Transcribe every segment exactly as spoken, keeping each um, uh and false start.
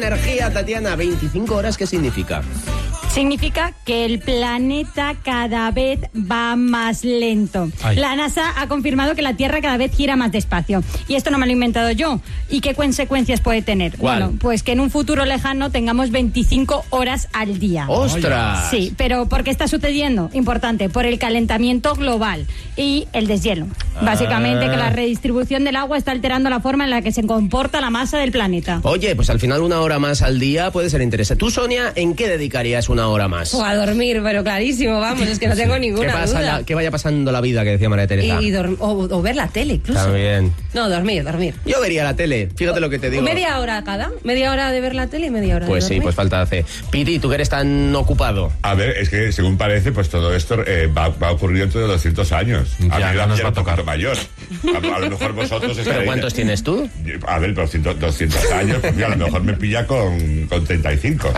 energía, Tatiana. veinticinco horas, ¿qué significa? Significa que el planeta cada vez va más lento. Ay. La NASA ha confirmado que la Tierra cada vez gira más despacio. Y esto no me lo he inventado yo. ¿Y qué consecuencias puede tener? ¿Cuál? Bueno, pues que en un futuro lejano tengamos veinticinco horas al día. ¡Ostras! Sí, pero ¿por qué está sucediendo? Importante, por el calentamiento global y el deshielo. Ah. Básicamente que la redistribución del agua está alterando la forma en la que se comporta la masa del planeta. Oye, pues al final una hora más al día puede ser interesante. ¿Tú, Sonia, en qué dedicarías una hora más? O a dormir, pero clarísimo, vamos, es que no tengo ninguna ¿Qué pasa duda. La, que vaya pasando la vida, que decía María Teresa. Y, y o, o ver la tele, incluso. También. No, dormir, dormir. Yo vería la tele, fíjate lo que te digo. Media hora cada, media hora de ver la tele y media hora pues de dormir. Pues sí, pues falta hace. Piti, tú que eres tan ocupado. A ver, es que según parece, pues todo esto eh, va, va a ocurrir dentro de doscientos años. Ya, a mí ya nos va a tocar. Mayor. A, a lo mejor vosotros estaréis... ¿Pero cuántos tienes tú? A ver, doscientos, doscientos años, pues mira, a lo mejor me pilla con, con treinta y cinco.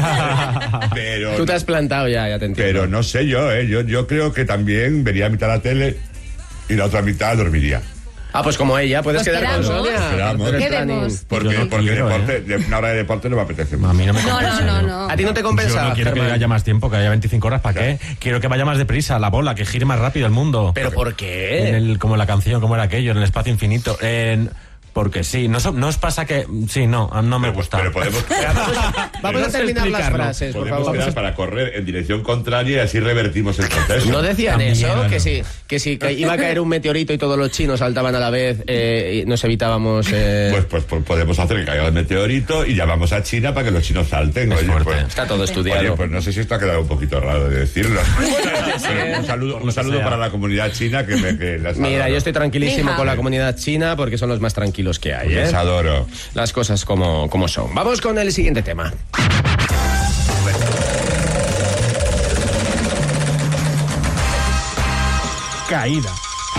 Pero... Tú te has plantado ya, ya te entiendo. Pero no sé yo, ¿eh? Yo, yo creo que también vería mitad la tele y la otra mitad dormiría. Ah, pues como ella, puedes pues quedar con Sonia. Esperamos. ¿Qué vemos? Porque, no porque quiero, deporte, ¿eh? de una hora de deporte no me apetece mucho. A mí no me No, compensa. no, no, yo. no. ¿A ti no te compensa? Yo no quiero Germán? que haya más tiempo, que haya veinticinco horas. ¿Para qué? Quiero que vaya más deprisa, la bola, que gire más rápido el mundo. ¿Pero por qué? En el, como la canción, como era aquello, en el espacio infinito. En... Porque sí, ¿no, so, ¿no os pasa que...? Sí, no, no me Pero, gusta. pero podemos... Vamos a terminar las frases, por Podemos favor. quedar para correr en dirección contraria y así revertimos el proceso. ¿No decían También, eso? claro. Que si, que si que iba a caer un meteorito y todos los chinos saltaban a la vez, eh, y nos evitábamos... Eh... Pues, pues, pues podemos hacer que caiga el meteorito y llamamos a China para que los chinos salten. Oye, pues, Está todo estudiado. oye, pues no sé si esto ha quedado un poquito raro de decirlo. Pero un saludo, un saludo para la comunidad china que me... Que las Mira, adoro. yo estoy tranquilísimo Hija. con la comunidad china porque son los más tranquilos que hay, ¿eh? Les adoro. Las cosas como, como son. Vamos con el siguiente tema. Caída.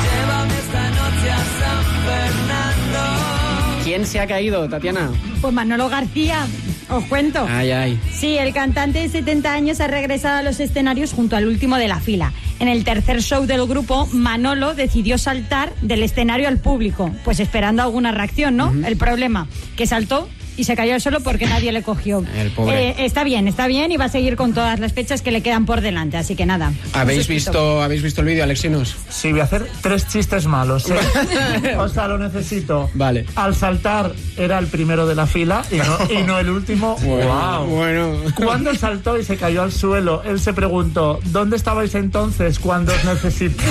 ¿Quién se ha caído, Tatiana? Pues Manolo García, os cuento. Ay, ay. Sí, el cantante de setenta años ha regresado a los escenarios junto al último de la fila. En el tercer show del grupo, Manolo decidió saltar del escenario al público, pues esperando alguna reacción, ¿no? Uh-huh. El problema, que saltó y se cayó solo porque nadie le cogió. El pobre. Eh, está bien, está bien y va a seguir con todas las fechas que le quedan por delante, así que nada. ¿Habéis visto, ¿habéis visto el vídeo, Alexinos? Sí, voy a hacer tres chistes malos, ¿eh? O sea, lo necesito. Vale. Al saltar era el primero de la fila y no, y no el último. Bueno, ¡Wow! bueno. Cuando saltó y se cayó al suelo, él se preguntó, ¿dónde estabais entonces cuando os necesité?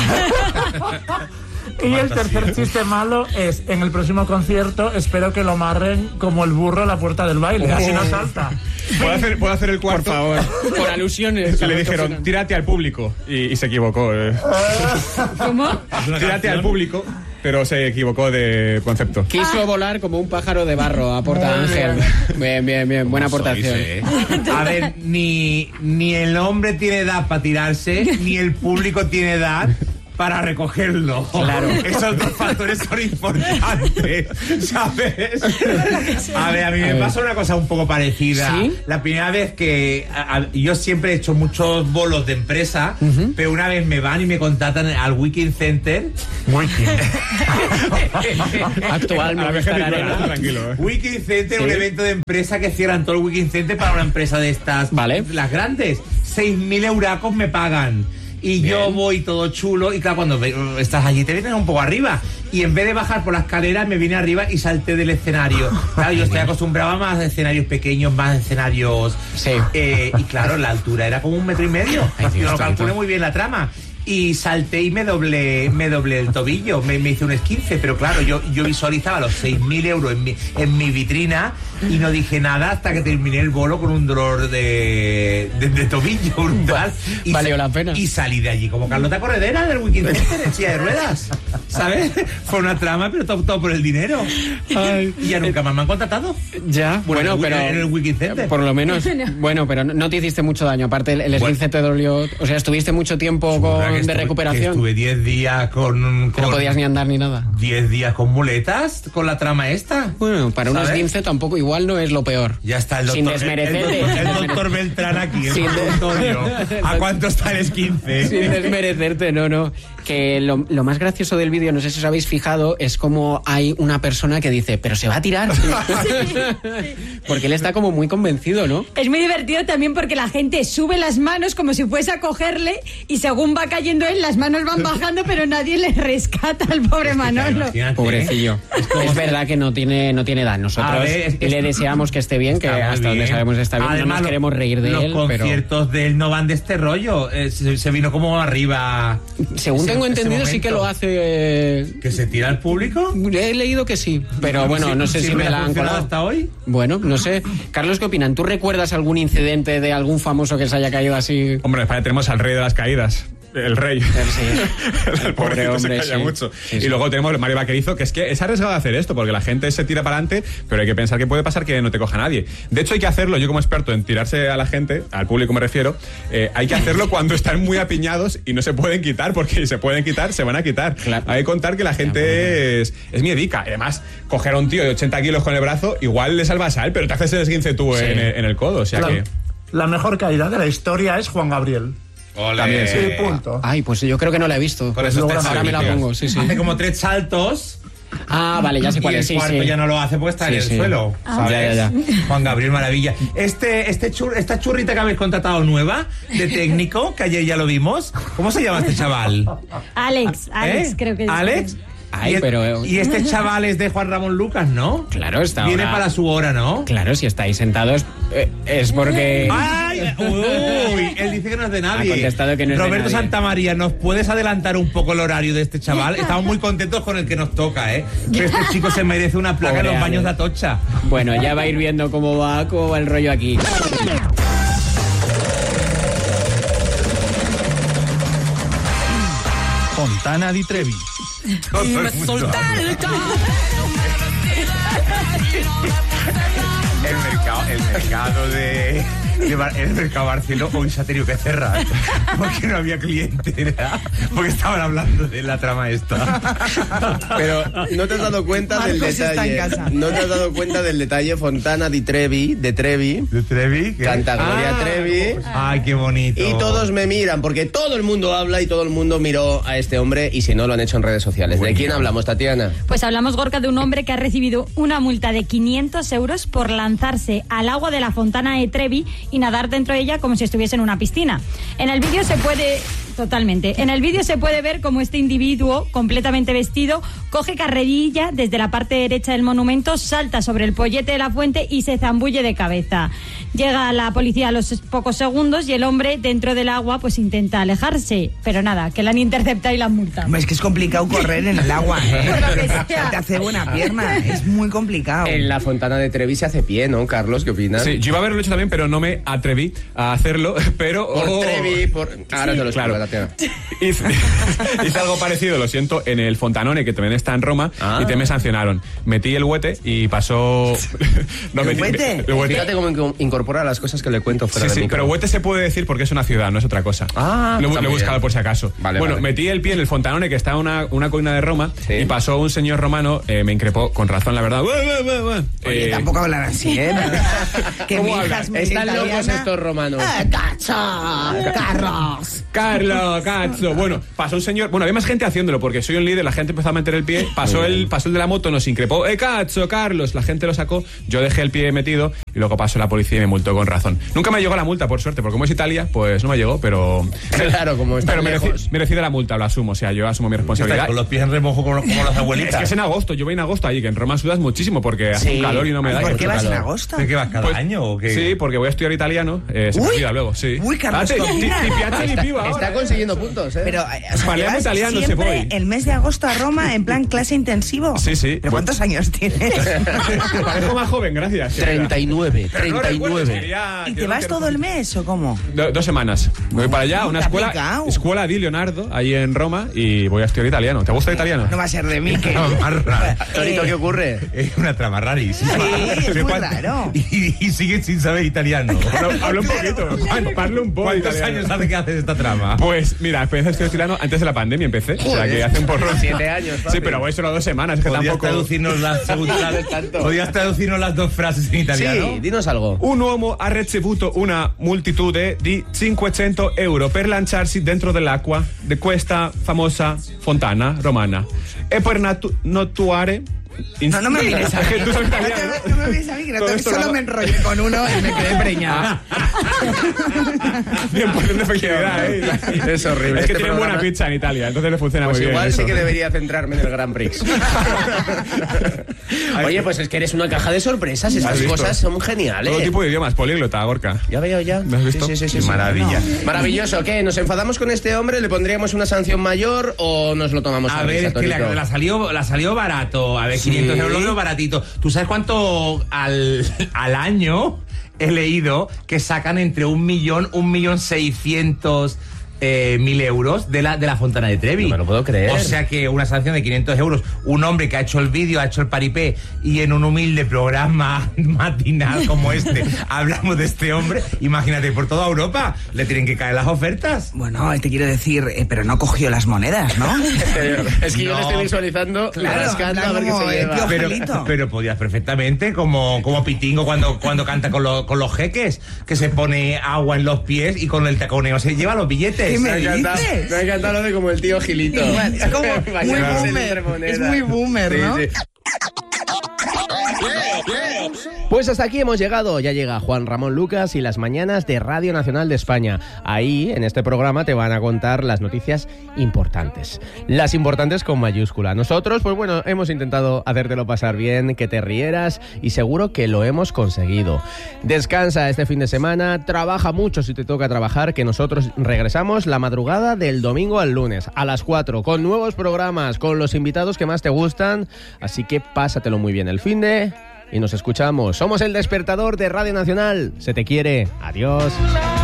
Y el tercer chiste malo es, en el próximo concierto espero que lo amarren como el burro a la puerta del baile, así no salta. ¿Puedo hacer, ¿puedo hacer el cuarto? Por favor, por alusiones. Que le dijeron, tírate al público. Y, y se equivocó. Eh. ¿Cómo? Tírate al público, pero se equivocó de concepto. Quiso volar como un pájaro de barro, aporta Ángel. Bien, bien, bien, buena aportación. A ver, ni, ni el hombre tiene edad para tirarse, ni el público tiene edad para recogerlo. Claro. Esos dos factores son importantes, ¿sabes? A ver, a mí me pasa una cosa un poco parecida. ¿Sí? La primera vez que... A, a, yo siempre he hecho muchos bolos de empresa, uh-huh. pero una vez me van y me contratan al Weekend Center. Weekend. Actual, me gusta la arena. Tranquilo, eh. Weekend Center, ¿Sí? un evento de empresa que cierran todo el Weekend Center para una empresa de estas. Vale. Las grandes. seis mil euracos me pagan. Y Bien. yo voy todo chulo y claro, cuando ve, estás allí te vienes un poco arriba. Y en vez de bajar por la escalera me vine arriba y salté del escenario. Claro, yo estoy acostumbrado a más escenarios pequeños, más escenarios... Sí. Eh, y claro, la altura era como un metro y medio. Ay, Dios, yo lo calculé tanto. muy bien la trama. Y salté y me doblé, me doblé el tobillo, me, me hice un esguince, pero claro, yo, yo visualizaba los seis mil euros en mi, en mi vitrina y no dije nada hasta que terminé el bolo con un dolor de, de, de tobillo brutal. Y Valió la pena. Y salí de allí como Carlota Corredera del Weekend Center en silla de ruedas, ¿sabes? Fue una trama, pero todo, todo por el dinero. Ay. Y ya nunca más me han contratado. Ya, bueno, en el, pero... En el Weekend Center. Por lo menos, bueno, pero no, no te hiciste mucho daño. Aparte, el, el esguince Bueno. te dolió... O sea, estuviste mucho tiempo con, de Estuve- recuperación. Estuve diez días con... Que no con podías ni andar ni nada. diez días con muletas, con la trama esta. Bueno, para un ¿sabes? esguince tampoco igual no es lo peor. Ya está el doctor, Sin el- desmerecerte. el, doctor, el doctor Beltrán aquí, el Sin de- consultorio. ¿A cuánto está el esguince? Sin desmerecerte, no, no. que lo, lo más gracioso del vídeo, no sé si os habéis fijado, es como hay una persona que dice, pero se va a tirar. Porque él está como muy convencido, ¿no? Es muy divertido también porque la gente sube las manos como si fuese a cogerle y según va cayendo él, las manos van bajando, pero nadie le rescata al pobre Manolo. Pobrecillo. Es, es verdad que no tiene, no tiene edad. Nosotros ver, es que le deseamos que esté bien, que hasta bien. donde sabemos está bien. Además, no nos queremos reír de los él. Los conciertos pero... de él no van de este rollo. Eh, se, se vino como arriba. Según tengo entendido, sí que lo hace. Eh... ¿Que se tira al público? He leído que sí, pero bueno, no sé si me la han colado hasta hoy. Bueno, no sé. Carlos, ¿qué opinan? ¿Tú recuerdas algún incidente de algún famoso que se haya caído así? Hombre, en España tenemos al rey de las caídas. El rey. Sí. El pobre hombre, se calla sí. mucho. Sí, y sí. luego tenemos Mario Vaquerizo, que es que es arriesgado hacer esto, porque la gente se tira para adelante, pero hay que pensar que puede pasar que no te coja nadie. De hecho, hay que hacerlo, yo como experto en tirarse a la gente, al público me refiero, eh, hay que hacerlo cuando están muy apiñados y no se pueden quitar, porque si se pueden quitar, se van a quitar. Claro. Hay que contar que la gente claro. es, es miedica. Además, coger a un tío de ochenta kilos con el brazo, igual le salvas a él, pero te haces el esguince tú sí. en, en el codo. O sea la, que... la mejor caída de la historia es Juan Gabriel. Olé. También, sí, punto. Ay, pues yo creo que no la he visto. Por eso ahora salvillas. me la pongo, sí, sí. Hace como tres saltos. Ah, vale, ya sé cuál es. Y el cuarto sí, sí. ya no lo hace porque está sí, en el sí. suelo. Ah, ya, ya, ya. Juan Gabriel, maravilla. Este, este chur, esta churrita que habéis contratado nueva, de técnico, que ayer ya lo vimos. ¿Cómo se llama este chaval? Alex, Alex, ¿Eh? creo que es. ¿Alex? Ay, y, el, pero... y este chaval es de Juan Ramón Lucas, ¿no? Claro, está Viene ahora... para su hora, ¿no? Claro, si estáis sentados eh, es porque... ¡Ay! ¡Uy! Él dice que no es de nadie. Ha contestado que no es Roberto de nadie. Santamaría, ¿nos puedes adelantar un poco el horario de este chaval? Estamos muy contentos con el que nos toca, ¿eh? Pero este chico se merece una placa Pobre en los baños Ale. de Atocha. Bueno, ya va a ir viendo cómo va, cómo va el rollo aquí. Fontana di Trevi. Todo el mundo. El mercado, el mercado de, de Bar, el mercado Barceló hoy se ha tenido que cerrar porque no había cliente, ¿verdad? Porque estaban hablando de la trama esta. Pero no te has dado cuenta Marcos del detalle. No te has dado cuenta del detalle Fontana di Trevi, de Trevi. ¿De Trevi? ¿Qué? Canta Gloria ah, Trevi. Ay, qué bonito. Y todos me miran porque todo el mundo habla y todo el mundo miró a este hombre y si no lo han hecho en redes sociales. Bueno. ¿De quién hablamos, Tatiana? Pues hablamos, Gorka, de un hombre que ha recibido una multa de quinientos euros por lanzarse al agua de la Fontana de Trevi y nadar dentro de ella como si estuviese en una piscina. En el vídeo se puede... Totalmente. En el vídeo se puede ver cómo este individuo, completamente vestido, coge carrerilla desde la parte derecha del monumento, salta sobre el pollete de la fuente y se zambulle de cabeza. Llega la policía a los pocos segundos y el hombre, dentro del agua, pues intenta alejarse. Pero nada, que la han interceptado y la han multado. Es que es complicado correr en el agua, ¿eh? Por lo que sea. Te hace buena pierna, es muy complicado. En la Fontana de Trevi se hace pie, ¿no, Carlos? ¿Qué opinas? Sí, yo iba a haberlo hecho también, pero no me atreví a hacerlo, pero... Por oh, Trevi, por... Ahora te lo claro. explico, Hice, hice algo parecido, lo siento, en el Fontanone, que también está en Roma, ah. y te me sancionaron. Metí el huete y pasó... no, ¿El, metí, huete? el huete? Fíjate cómo incorpora las cosas que le cuento fuera sí, de Sí, sí, pero huete se puede decir porque es una ciudad, no es otra cosa. Ah, lo, lo he buscado bien. por si acaso. Vale, bueno, vale. metí el pie en el Fontanone, que está en una, una colina de Roma, sí. y pasó un señor romano, eh, me increpó, con razón, la verdad. Oye, eh, tampoco hablan así, ¿eh? ¿Cómo hablan? Están locos estos romanos. Eh, ¡Cacho! ¡Carlos! Carlos, cazzo. Bueno, pasó un señor... Bueno, había más gente haciéndolo, porque soy un líder, la gente empezó a meter el pie, pasó el, pasó el de la moto, nos increpó. ¡Eh, cazzo, Carlos! La gente lo sacó, yo dejé el pie metido y luego pasó la policía y me multó con razón. Nunca me llegó la multa, por suerte, porque como es Italia, pues no me llegó, pero... Claro, como está Pero mereci, merecida la multa, lo asumo, o sea, yo asumo mi responsabilidad. Con los pies en remojo como, como las abuelitas. Es que es en agosto, yo voy en agosto allí, que en Roma sudas muchísimo porque hace sí. un calor y no me da. ¿Por qué vas calor. en agosto? ¿De qué vas cada pues, año o qué? Sí, porque voy a estudiar italiano, eh, se me olvida luego, sí. Uy, Carlos, ah, te, ti, ti piace di più ahora, está consiguiendo puntos, ¿eh? Pero, o sea, Parliamo italiano, se voy. El mes de agosto a Roma en plan clase intensivo. Sí, sí. ¿Pero cuántos bueno. años tienes? Parezco más joven, gracias. treinta y nueve, treinta y nueve. No quería, ¿Y te vas todo el mes o cómo? Do, dos semanas. Voy para allá, una escuela, escuela di Leonardo, ahí en Roma, y voy a estudiar italiano. ¿Te gusta el italiano? No va a ser de mí. Que... Tonito, ¿qué ocurre? Es una trama rarísima. Sí, es muy raro. Y, y sigue sin saber italiano. Habla un poquito. Parlo un poco. ¿Cuántos italiano. años hace que haces esta trama? programa. Pues mira, empecé este tirano antes de la pandemia, empecé. O sea, que hace un porrón. Siete años, papi. Sí, pero voy solo dos semanas. Es que ¿Podrías tampoco... traducirnos las segunda- ¿Podrías traducirnos las dos frases en italiano? Sí, dinos algo. Un uomo ha ricevuto una moltitude di cinquecento euro per lanciarsi dentro dell'acqua di questa famosa fontana romana e per natu- nuotare. No, no me mires a mí. Tú sabes No, italiano. te- no me mires a mí, que no Todo te- esto solo lo- me enrollé con uno y me quedé preñada. cien por ciento de efectividad, ¿eh? Es horrible. Es que Este tienen buena programa- pizza en Italia, entonces le funciona Pues muy bien. igual eso. sí que debería centrarme en el Grand Prix. Oye, pues es que eres una caja de sorpresas. ¿Has Estas visto? cosas son geniales. Todo tipo de idiomas, políglota, Gorka. Ya veo, ya. ¿Me has visto? Sí, sí, sí, Qué sí. maravilla. No. Maravilloso. ¿Qué? ¿Nos enfadamos con este hombre? ¿Le pondríamos una sanción mayor o nos lo tomamos a, A ver, risa, es que la, Torito? la salió, la salió barato. A ver, Sí. quinientos euros lo veo baratito. ¿Tú sabes cuánto al, al año he leído que sacan entre un millón, un millón seiscientos eh, mil euros de la, de la Fontana de Trevi? No me lo puedo creer. O sea que una sanción de quinientos euros, un hombre que ha hecho el vídeo, ha hecho el paripé y en un humilde programa matinal como este hablamos de este hombre, imagínate, por toda Europa le tienen que caer las ofertas. Bueno, te quiero decir, eh, pero no cogió las monedas, ¿no? Es que yo No. le estoy visualizando Claro, rascando a ver qué como se el lleva. piojo. Pero, Angelito. pero podías perfectamente, como, como Pitingo cuando, cuando canta con, lo- con los jeques, que se pone agua en los pies y con el taconeo se lleva los billetes. ¿Qué me Me ha encantado, dices? me ha encantado lo de como el tío Gilito. Igual, es como Para muy llevarse el boomer, entremoneda. es muy boomer, ¿no? Pues hasta aquí hemos llegado. Ya llega Juan Ramón Lucas y las mañanas de Radio Nacional de España. Ahí, en este programa, te van a contar las noticias importantes. Las importantes con mayúscula. Nosotros, pues bueno, hemos intentado hacértelo pasar bien, que te rieras y seguro que lo hemos conseguido. Descansa este fin de semana, trabaja mucho si te toca trabajar, que nosotros regresamos la madrugada del domingo al lunes a las cuatro con nuevos programas, con los invitados que más te gustan. Así que pásatelo muy bien el finde y nos escuchamos. Somos El Despertador de Radio Nacional. Se te quiere. Adiós.